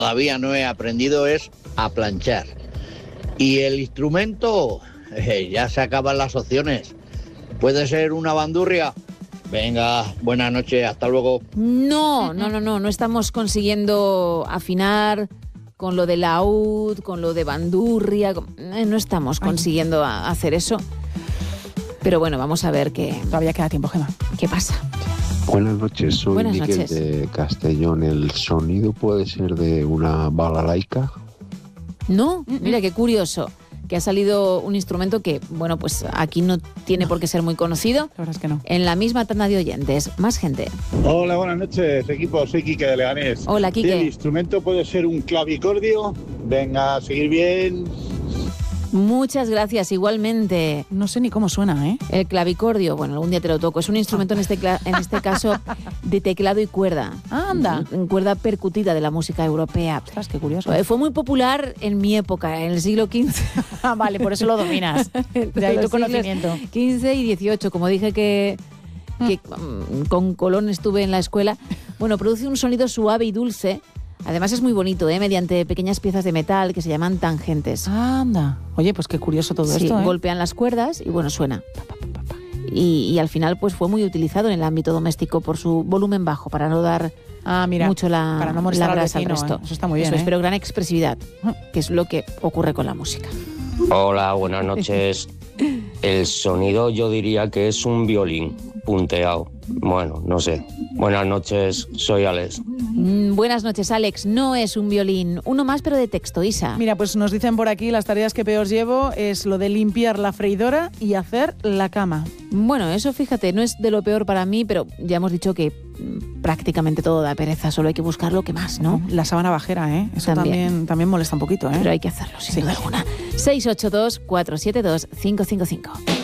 todavía no he aprendido es a planchar. Y el instrumento, ya se acaban las opciones. Puede ser una bandurria. Venga, buenas noches, hasta luego. No estamos consiguiendo afinar con lo de laúd, con lo de bandurria, no estamos consiguiendo hacer eso. Pero bueno, vamos a ver qué... Todavía queda tiempo, Gemma. ¿Qué pasa? Buenas noches, soy Buenas Miguel noches. de Castellón. ¿El sonido puede ser de una balalaica? No, mira qué curioso, que ha salido un instrumento que, bueno, pues aquí no tiene por qué ser muy conocido. La verdad es que no. En la misma tanda de oyentes, más gente. Hola, buenas noches, equipo. Soy Quique de Leganés. Hola, Quique. El instrumento puede ser un clavicordio. Venga, a seguir bien. Muchas gracias, igualmente. No sé ni cómo suena, ¿eh? El clavicordio, bueno, algún día te lo toco. Es un instrumento en este caso de teclado y cuerda. Anda. Cuerda percutida de la música europea. Ostras, qué curioso. Fue muy popular en mi época, en el siglo XV. Ah, vale, por eso lo dominas. De ahí tu conocimiento. XV y XVIII, como dije que con Colón estuve en la escuela. Bueno, produce un sonido suave y dulce. Además es muy bonito, mediante pequeñas piezas de metal que se llaman tangentes. Anda. Oye, pues qué curioso todo Sí, esto, ¿eh? golpean las cuerdas y bueno, suena. Y al final pues fue muy utilizado en el ámbito doméstico por su volumen bajo, para no dar mucho para no la molestar al brasa al vecino, resto. Eso está muy bien, Eso es, ¿eh? pero gran expresividad, que es lo que ocurre con la música. Hola, buenas noches. El sonido yo diría que es un violín punteado. Bueno, no sé. Buenas noches, soy Alex. Buenas noches, Alex. No es un violín. Uno más, pero de texto, Isa. Mira, pues nos dicen por aquí, las tareas que peor llevo es lo de limpiar la freidora y hacer la cama. Bueno, eso fíjate, no es de lo peor para mí, pero ya hemos dicho que prácticamente todo da pereza, solo hay que buscar lo que más, ¿no? La sábana bajera, ¿eh? Eso también molesta un poquito, ¿eh? Pero hay que hacerlo, sin duda alguna. 682-472-555.